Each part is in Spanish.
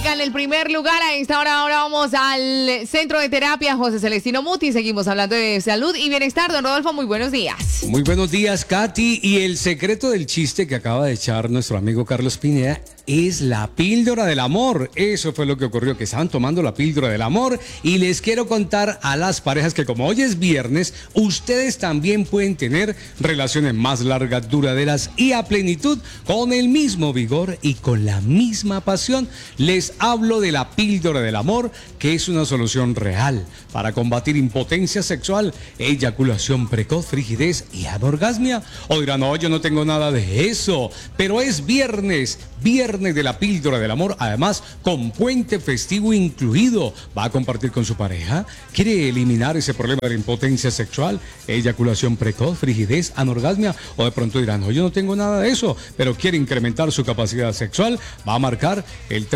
Olímpica en el primer lugar. A esta hora ahora vamos al Centro de Terapia José Celestino Muti. Seguimos hablando de salud y bienestar. Don Rodolfo, muy buenos días. Muy buenos días, Katy. Y el secreto del chiste que acaba de echar nuestro amigo Carlos Pineda es la píldora del amor. Eso fue lo que ocurrió, que estaban tomando la píldora del amor. Y les quiero contar a las parejas que como hoy es viernes, ustedes también pueden tener relaciones más largas, duraderas y a plenitud, con el mismo vigor y con la misma pasión. Les hablo de la píldora del amor, que es una solución real para combatir impotencia sexual, eyaculación precoz, frigidez y anorgasmia. O dirán, no, yo no tengo nada de eso, pero es viernes de la píldora del amor, además con puente festivo incluido. ¿Va a compartir con su pareja? ¿Quiere eliminar ese problema de la impotencia sexual, eyaculación precoz, frigidez, anorgasmia? O de pronto dirán, no, yo no tengo nada de eso, pero quiere incrementar su capacidad sexual. Va a marcar el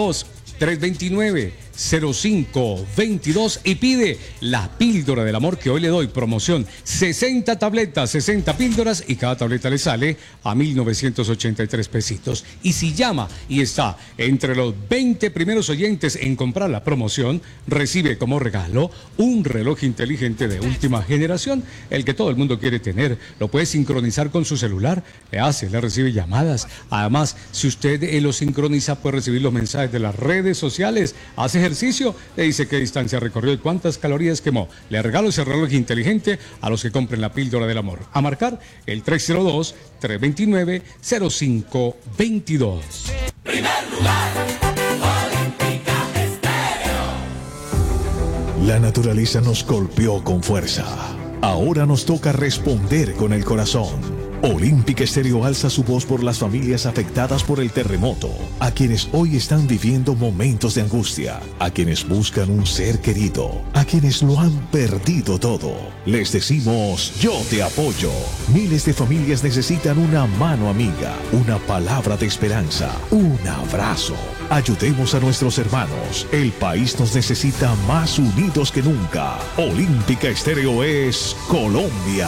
302-329-0522 y pide la píldora del amor, que hoy le doy promoción: 60 tabletas, 60 píldoras, y cada tableta le sale a 1,983 pesitos. Y si llama y está entre los 20 primeros oyentes en comprar la promoción, recibe como regalo un reloj inteligente de última generación, el que todo el mundo quiere tener. Lo puede sincronizar con su celular, le recibe llamadas. Además, si usted lo sincroniza, puede recibir los mensajes de las redes sociales. Hace ejercicio, le dice qué distancia recorrió y cuántas calorías quemó. Le regalo ese reloj inteligente a los que compren la píldora del amor. A marcar el 302-329-0522. Primer lugar, Olímpica Estéreo. La naturaleza nos golpeó con fuerza. Ahora nos toca responder con el corazón. Olímpica Estéreo alza su voz por las familias afectadas por el terremoto, a quienes hoy están viviendo momentos de angustia, a quienes buscan un ser querido, a quienes lo han perdido todo. Les decimos, yo te apoyo. Miles de familias necesitan una mano amiga, una palabra de esperanza, un abrazo. Ayudemos a nuestros hermanos. El país nos necesita más unidos que nunca. Olímpica Estéreo es Colombia.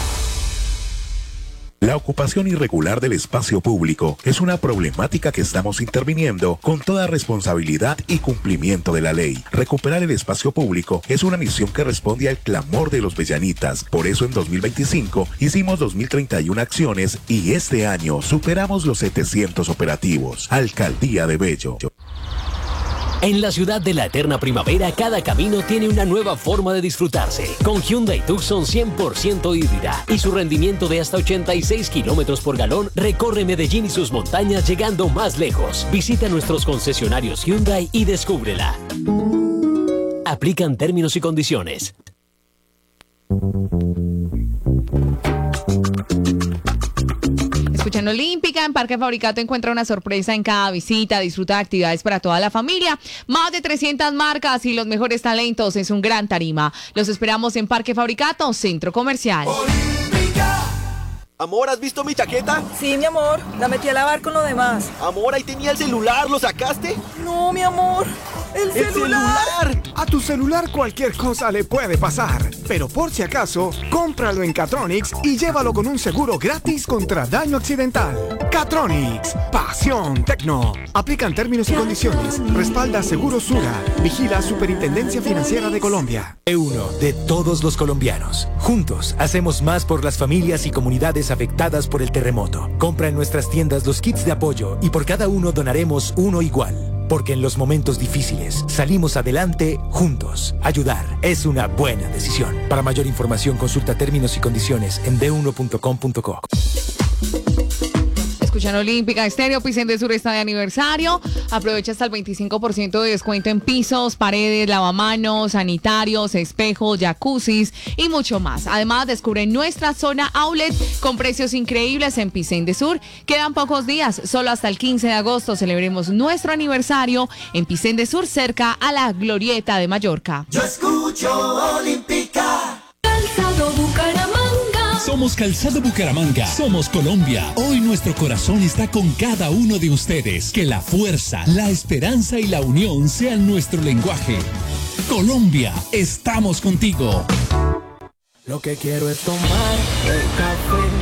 La ocupación irregular del espacio público es una problemática que estamos interviniendo con toda responsabilidad y cumplimiento de la ley. Recuperar el espacio público es una misión que responde al clamor de los bellanitas. Por eso en 2025 hicimos 2031 acciones y este año superamos los 700 operativos. Alcaldía de Bello. En la ciudad de la eterna primavera, cada camino tiene una nueva forma de disfrutarse. Con Hyundai Tucson 100% híbrida y su rendimiento de hasta 86 kilómetros por galón, recorre Medellín y sus montañas llegando más lejos. Visita nuestros concesionarios Hyundai y descúbrela. Aplican términos y condiciones. Escuchan Olímpica. En Parque Fabricato encuentra una sorpresa en cada visita. Disfruta de actividades para toda la familia. Más de 300 marcas y los mejores talentos. Es un gran tarima. Los esperamos en Parque Fabricato, Centro Comercial. Olímpica. Amor, ¿has visto mi chaqueta? Sí, mi amor, la metí a lavar con lo demás. Amor, ahí tenía el celular, ¿lo sacaste? No, mi amor, el celular. A tu celular cualquier cosa le puede pasar, pero por si acaso, cómpralo en Catronics y llévalo con un seguro gratis contra daño accidental. Catronics, pasión tecno. Aplican términos y condiciones. Respalda Seguro Sura. Vigila Superintendencia Financiera de Colombia. Uno de todos los colombianos. Juntos hacemos más por las familias y comunidades afectadas por el terremoto. Compra en nuestras tiendas los kits de apoyo y por cada uno donaremos uno igual. Porque en los momentos difíciles salimos adelante juntos. Ayudar es una buena decisión. Para mayor información consulta términos y condiciones en d1.com.co. Escuchan Olímpica Estéreo. Pisen de Sur está de aniversario. Aprovecha hasta el 25% de descuento en pisos, paredes, lavamanos, sanitarios, espejos, jacuzzis y mucho más. Además, descubre nuestra zona outlet con precios increíbles en Pisen de Sur. Quedan pocos días, solo hasta el 15 de agosto celebremos nuestro aniversario en Pisen de Sur, cerca a la Glorieta de Mallorca. Yo escucho Olímpica. Calzado Bucaramanga. Somos Calzado Bucaramanga, somos Colombia. Hoy nuestro corazón está con cada uno de ustedes. Que la fuerza, la esperanza y la unión sean nuestro lenguaje. Colombia, estamos contigo. Lo que quiero es tomar el café